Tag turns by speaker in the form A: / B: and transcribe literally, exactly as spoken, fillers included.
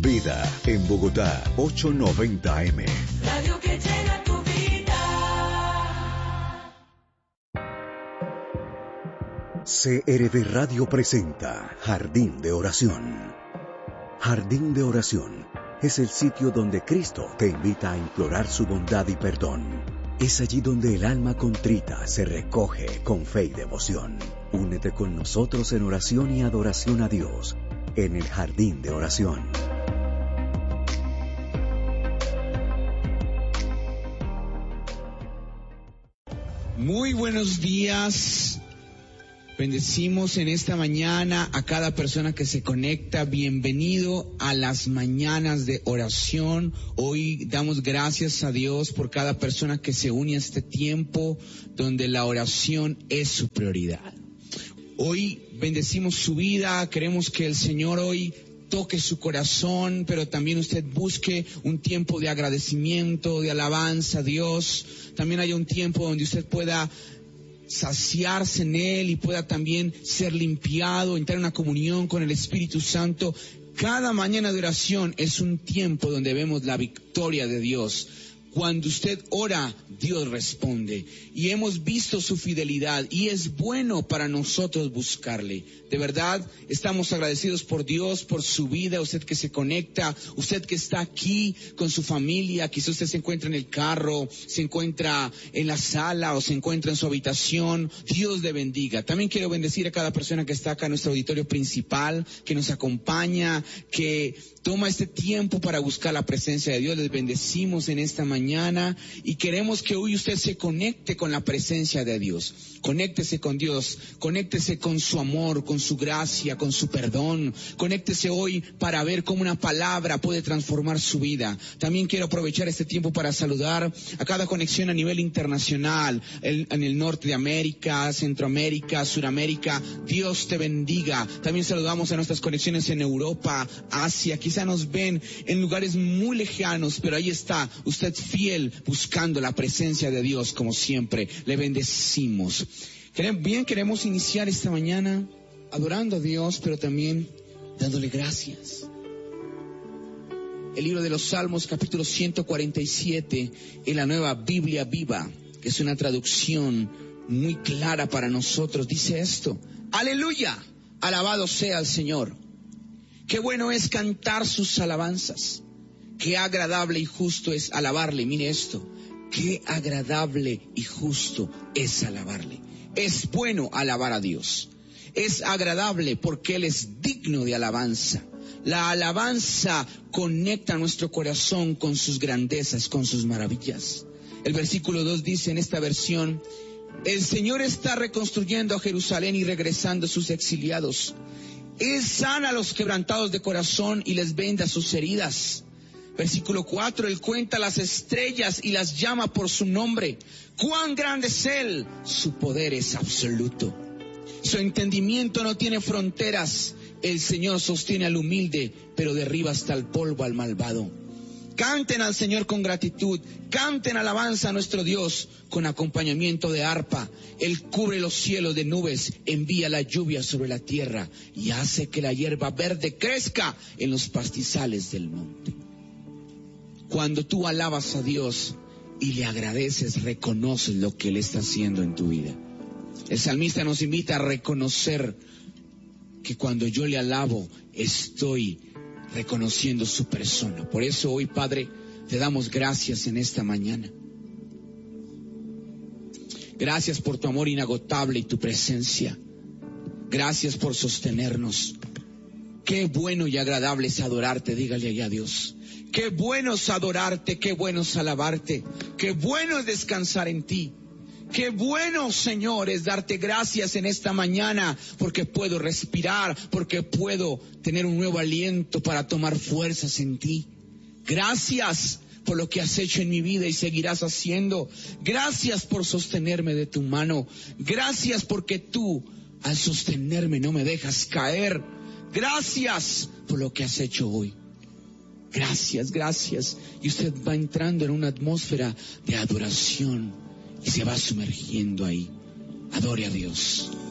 A: Vida en Bogotá, ochocientos noventa A M.
B: Radio que llena tu vida.
A: C R V Radio presenta Jardín de Oración. Jardín de Oración es el sitio donde Cristo te invita a implorar su bondad y perdón. Es allí donde el alma contrita se recoge con fe y devoción. Únete con nosotros en oración y adoración a Dios en el Jardín de Oración.
C: Muy buenos días. Bendecimos en esta mañana a cada persona que se conecta. Bienvenido a las mañanas de oración. Hoy damos gracias a Dios por cada persona que se une a este tiempo donde la oración es su prioridad. Hoy bendecimos su vida. Queremos que el Señor hoy toque su corazón, pero también usted busque un tiempo de agradecimiento, de alabanza a Dios. También haya un tiempo donde usted pueda saciarse en Él y pueda también ser limpiado, entrar en una comunión con el Espíritu Santo. Cada mañana de oración es un tiempo donde vemos la victoria de Dios. Cuando usted ora, Dios responde. Y hemos visto su fidelidad y es bueno para nosotros buscarle. De verdad, estamos agradecidos por Dios, por su vida, usted que se conecta, usted que está aquí con su familia, quizás usted se encuentra en el carro, se encuentra en la sala o se encuentra en su habitación. Dios le bendiga. También quiero bendecir a cada persona que está acá en nuestro auditorio principal, que nos acompaña, que toma este tiempo para buscar la presencia de Dios. Les bendecimos en esta mañana y queremos que hoy usted se conecte con la presencia de Dios. Conéctese con Dios, conéctese con su amor, con su gracia, con su perdón. Conéctese hoy para ver cómo una palabra puede transformar su vida. También quiero aprovechar este tiempo para saludar a cada conexión a nivel internacional, el, en el norte de América, Centroamérica, Suramérica. Dios te bendiga. También saludamos a nuestras conexiones en Europa, Asia. Quizá nos ven en lugares muy lejanos, pero ahí está usted fiel buscando la presencia de Dios como siempre. Le bendecimos. Bien, queremos iniciar esta mañana adorando a Dios, pero también dándole gracias. El libro de los Salmos, capítulo ciento cuarenta y siete, en la Nueva Biblia Viva, que es una traducción muy clara para nosotros, dice esto: aleluya, alabado sea el Señor. Qué bueno es cantar sus alabanzas. Qué agradable y justo es alabarle. Mire esto. Qué agradable y justo es alabarle. Es bueno alabar a Dios. Es agradable porque Él es digno de alabanza. La alabanza conecta nuestro corazón con sus grandezas, con sus maravillas. El versículo dos dice en esta versión: el Señor está reconstruyendo a Jerusalén y regresando a sus exiliados. Él sana a los quebrantados de corazón y les venda sus heridas. Versículo cuatro, Él cuenta las estrellas y las llama por su nombre. ¡Cuán grande es Él! Su poder es absoluto. Su entendimiento no tiene fronteras. El Señor sostiene al humilde, pero derriba hasta el polvo al malvado. Canten al Señor con gratitud, canten alabanza a nuestro Dios con acompañamiento de arpa. Él cubre los cielos de nubes, envía la lluvia sobre la tierra y hace que la hierba verde crezca en los pastizales del monte. Cuando tú alabas a Dios y le agradeces, reconoces lo que Él está haciendo en tu vida. El salmista nos invita a reconocer que cuando yo le alabo, estoy reconociendo su persona. Por eso hoy, Padre, te damos gracias en esta mañana. Gracias por tu amor inagotable y tu presencia. Gracias por sostenernos. Qué bueno y agradable es adorarte, dígale allá a Dios. Qué bueno es adorarte, qué bueno es alabarte, qué bueno es descansar en ti. Qué bueno, Señor, es darte gracias en esta mañana porque puedo respirar, porque puedo tener un nuevo aliento para tomar fuerzas en ti. Gracias por lo que has hecho en mi vida y seguirás haciendo. Gracias por sostenerme de tu mano. Gracias porque tú, al sostenerme, no me dejas caer. Gracias por lo que has hecho hoy. Gracias, gracias. Y usted va entrando en una atmósfera de adoración y se va sumergiendo ahí. Adore a Dios.